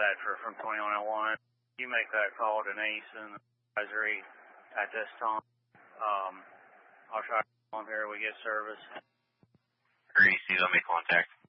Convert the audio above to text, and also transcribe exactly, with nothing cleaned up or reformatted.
that for from twenty-one oh one. You make that call to Denise and advisory at this time. Um, I'll try to come on here. We get service. Greasy, let me contact.